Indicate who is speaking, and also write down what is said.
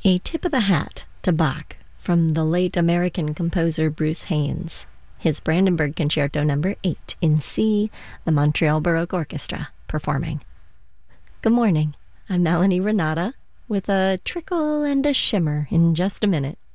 Speaker 1: A tip of the hat to Bach from the late American composer Bruce Haynes. His Brandenburg Concerto No. 8 in C, the Montreal Baroque Orchestra, performing. Good morning, I'm Melanie Renata with a trickle and a shimmer in just a minute.